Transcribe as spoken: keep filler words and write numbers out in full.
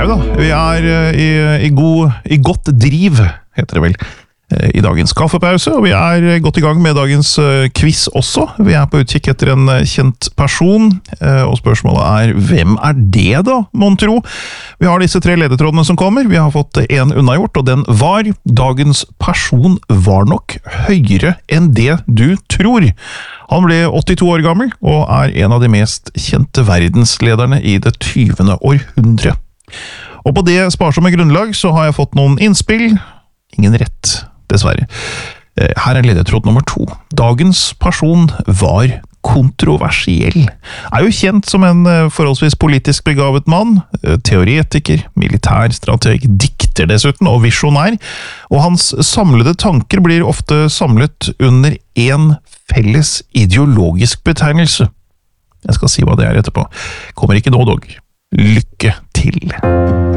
jau da, vi er i, i, god, i godt driv, heter det vel, i dagens kaffepause, og vi er godt i gang med dagens quiz også. Vi er på utkikk etter en kjent person, og spørsmålet er, hvem er det da, mon tro? Vi har disse tre ledetrådene som kommer, vi har fått en unnagjort, og den var, dagens person var nok høyere enn det du tror. Han ble åttito år gammel, og er en av de mest kjente verdenslederne i det tyvende århundre. Og på det sparsomme grunnlag så har jeg fått noen innspill, ingen rett, dessverre. Her er ledetråd nummer to. Dagens person var kontroversiell. Er jo kjent som en forholdsvis politisk begavet mann, teoretiker, militærstrateg, dikter dessuten, og visjonær, og hans samlede tanker blir ofte samlet under en felles ideologisk betegnelse. Jeg skal si hva det er etterpå. Kommer ikke nå, dog. Lytt